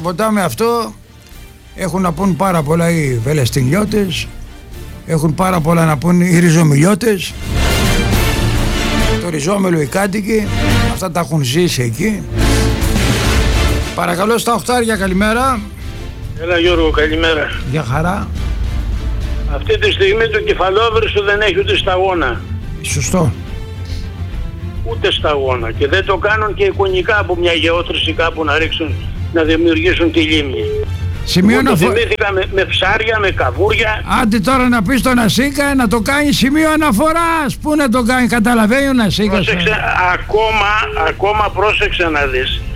ποτάμι αυτό έχουν να πούν πάρα πολλά οι βελεστινιώτες, έχουν πάρα πολλά να πούν οι ριζομιλιώτες, το ριζόμελο οι κάτοικοι, αυτά τα έχουν ζήσει εκεί. Παρακαλώ στα Οχτάρια, καλημέρα. Έλα Γιώργο, καλημέρα. Γεια χαρά. Αυτή τη στιγμή το κεφαλόβρυστο δεν έχει ούτε σταγόνα. Σωστό. Ούτε σταγόνα. Και δεν το κάνουν και εικονικά από μια γεώτρηση κάπου να ρίξουν, να δημιουργήσουν τη λίμνη. Σημείο θυμήθηκα με ψάρια, με καβούρια. Άντε τώρα να πεις τον Νασίκα να το κάνει σημείο αναφοράς. Πού να το κάνει, καταλαβαίνει ο Νασίκας. Ακόμα πρόσεξε να δεις.